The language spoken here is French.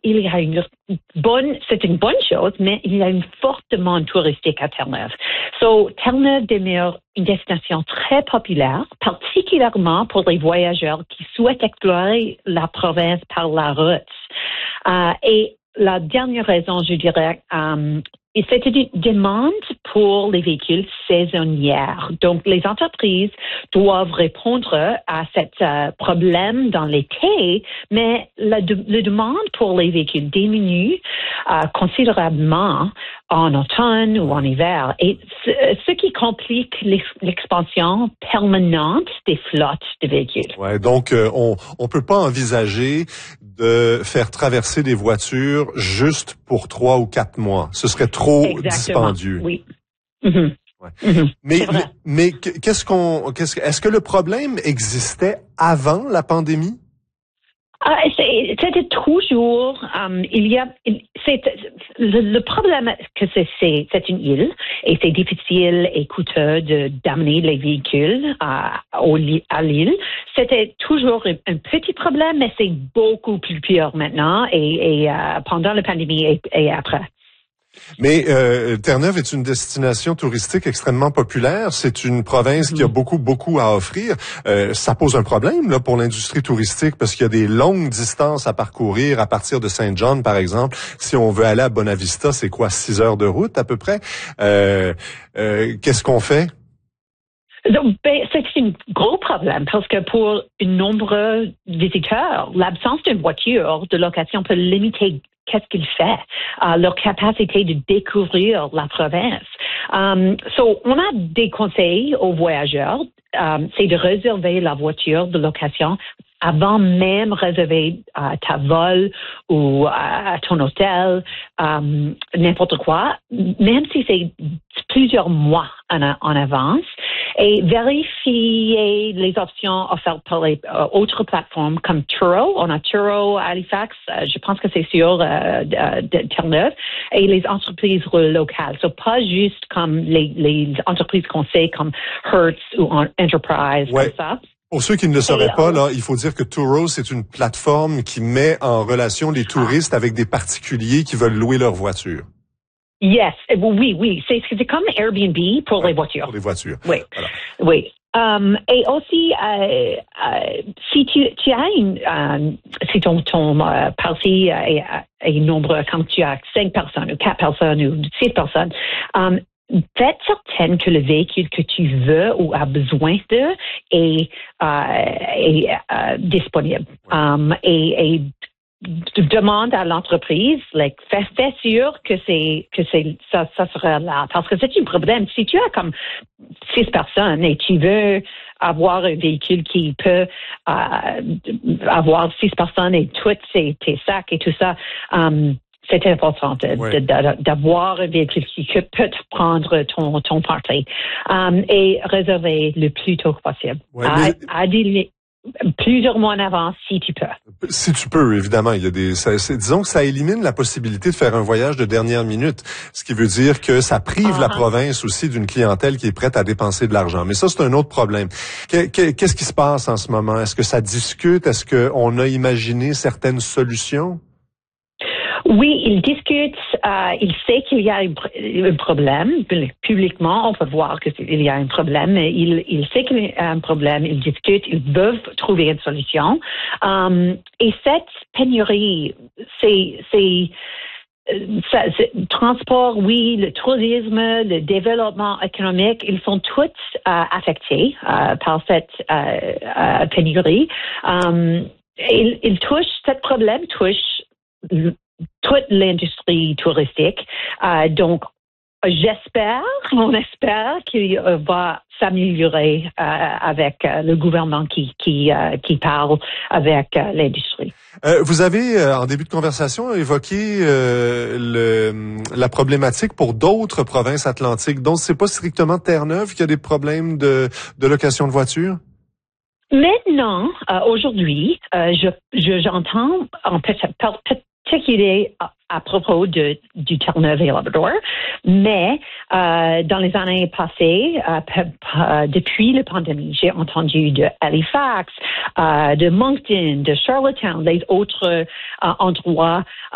il y a c'est une bonne chose, mais il y a une forte demande touristique à Terre-Neuve. Terre-Neuve demeure une destination très populaire, particulièrement pour les voyageurs qui souhaitent explorer la province par la route. Et la dernière raison, je dirais, c'est une demande pour les véhicules saisonnières. Donc, les entreprises doivent répondre à ce problème dans l'été, mais la demande pour les véhicules diminue considérablement en automne ou en hiver. Et ce qui complique l'expansion permanente des flottes de véhicules. Ouais, donc on peut pas envisager de faire traverser des voitures juste pour 3 ou 4 mois. Ce serait trop dispendieux. Oui. Mm-hmm. Ouais. Mm-hmm. Mais est-ce que le problème existait avant la pandémie? C'était toujours, le problème que c'est une île et c'est difficile et coûteux d'amener les véhicules à l'île. C'était toujours un petit problème, mais c'est beaucoup plus pire maintenant et pendant la pandémie et après. Mais Terre-Neuve est une destination touristique extrêmement populaire. C'est une province qui a beaucoup à offrir. Ça pose un problème là pour l'industrie touristique parce qu'il y a des longues distances à parcourir à partir de Saint-John, par exemple. Si on veut aller à Bonavista, c'est quoi, 6 heures de route à peu près? Qu'est-ce qu'on fait? Donc, c'est un gros problème parce que pour de nombreux visiteurs, l'absence d'une voiture de location peut limiter qu'est-ce qu'il fait, leur capacité de découvrir la province. On a des conseils aux voyageurs, c'est de réserver la voiture de location avant même réserver ta vol ou ton hôtel, n'importe quoi, même si c'est plusieurs mois en avance, et vérifier les options offertes par les autres plateformes comme Turo. On a Turo à Halifax, je pense que c'est sur Terre-Neuve, et les entreprises locales. Pas juste comme les entreprises qu'on sait comme Hertz ou Enterprise, comme ça. Pour ceux qui ne le sauraient pas, là, il faut dire que Turo, c'est une plateforme qui met en relation les touristes avec des particuliers qui veulent louer leur voiture. Yes, oui. C'est comme Airbnb pour les voitures. Pour les voitures. Oui, voilà. Oui. Et aussi, si tu as si ton parti est nombreux, comme tu as 5 personnes ou 4 personnes ou 6 personnes, faites certaine que le véhicule que tu veux ou as besoin de est disponible. Et demande à l'entreprise, fais sûr que ça sera là. Parce que c'est un problème. Si tu as comme 6 personnes et tu veux avoir un véhicule qui peut avoir 6 personnes et tous tes sacs et tout ça, c'est important d'avoir un véhicule qui peut prendre ton party et réserver le plus tôt possible. Plusieurs mois en avance, si tu peux. Si tu peux, évidemment. Il y a disons que ça élimine la possibilité de faire un voyage de dernière minute, ce qui veut dire que ça prive la province aussi d'une clientèle qui est prête à dépenser de l'argent. Mais ça, c'est un autre problème. Qu'est-ce qui se passe en ce moment? Est-ce que ça discute? Est-ce qu'on a imaginé certaines solutions? Oui, il discute, il sait qu'il y a un problème. Publiquement, on peut voir qu'il y a un problème. Il sait qu'il y a un problème, il discute, ils peuvent trouver une solution. Et cette pénurie, c'est transport, oui, le tourisme, le développement économique, ils sont tous affectés par cette pénurie. Ce problème touche toute l'industrie touristique. Donc, on espère qu'il va s'améliorer avec le gouvernement qui parle avec l'industrie. Vous avez, en début de conversation, évoqué la problématique pour d'autres provinces atlantiques. Donc, c'est pas strictement Terre-Neuve qui a des problèmes de location de voitures? Maintenant, aujourd'hui, j'entends en particulier à propos du Terre-Neuve et Labrador, mais dans les années passées, depuis la pandémie, j'ai entendu de Halifax, de Moncton, de Charlottetown, les autres endroits